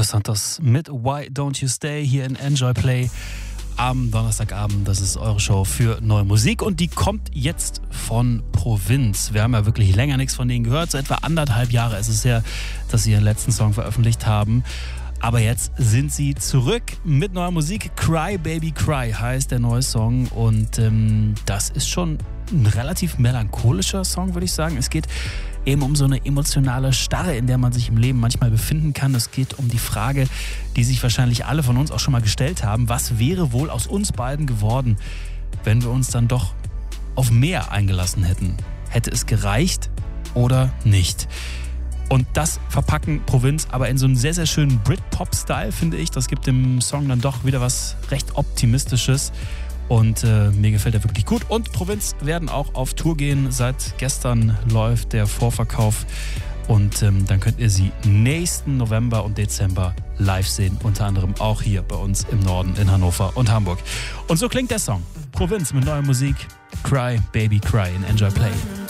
Dos Santos mit Why Don't You Stay hier in Enjoy Play am Donnerstagabend. Das ist eure Show für neue Musik und die kommt jetzt von Provinz. Wir haben ja wirklich länger nichts von denen gehört. So etwa 1,5 Jahre ist es her, dass sie ihren letzten Song veröffentlicht haben. Aber jetzt sind sie zurück mit neuer Musik. Cry Baby Cry heißt der neue Song und das ist schon ein relativ melancholischer Song, würde ich sagen. Es geht eben um so eine emotionale Starre, in der man sich im Leben manchmal befinden kann. Es geht um die Frage, die sich wahrscheinlich alle von uns auch schon mal gestellt haben. Was wäre wohl aus uns beiden geworden, wenn wir uns dann doch auf mehr eingelassen hätten? Hätte es gereicht oder nicht? Und das verpacken Provinz aber in so einen sehr, sehr schönen Britpop-Style, finde ich. Das gibt dem Song dann doch wieder was recht Optimistisches. Und mir gefällt er wirklich gut. Und Provinz werden auch auf Tour gehen. Seit gestern läuft der Vorverkauf. Und dann könnt ihr sie nächsten November und Dezember live sehen. Unter anderem auch hier bei uns im Norden in Hannover und Hamburg. Und so klingt der Song. Provinz mit neuer Musik. Cry, Baby, Cry in Enjoy Play.